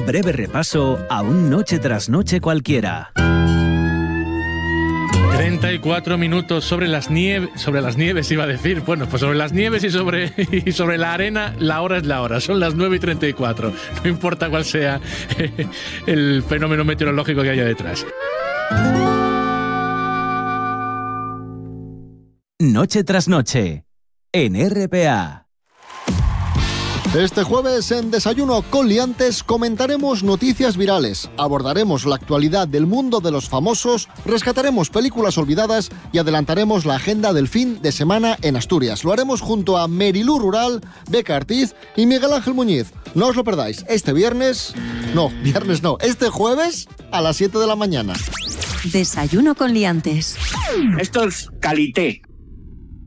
breve repaso a un noche tras noche cualquiera. 34 minutos sobre las nieves iba a decir. Bueno, pues sobre las nieves y sobre la arena, la hora es la hora. Son las 9:34. No importa cuál sea el fenómeno meteorológico que haya detrás. Noche tras noche, en RPA. Este jueves en Desayuno con Liantes comentaremos noticias virales, abordaremos la actualidad del mundo de los famosos, rescataremos películas olvidadas y adelantaremos la agenda del fin de semana en Asturias. Lo haremos junto a Merilú Rural, Beca Artiz y Miguel Ángel Muñiz. No os lo perdáis, este jueves a las 7 de la mañana. Desayuno con Liantes. Esto es calité.